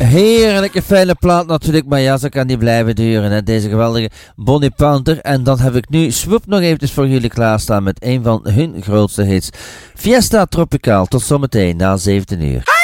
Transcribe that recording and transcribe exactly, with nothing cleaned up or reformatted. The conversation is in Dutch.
heerlijke fijne plaat natuurlijk, maar ja, zo kan die blijven duren, hè? Deze geweldige Bonnie Panther. En dan heb ik nu Swoop nog eventjes voor jullie klaarstaan met een van hun grootste hits. Fiesta Tropical, tot zometeen na zeventien uur.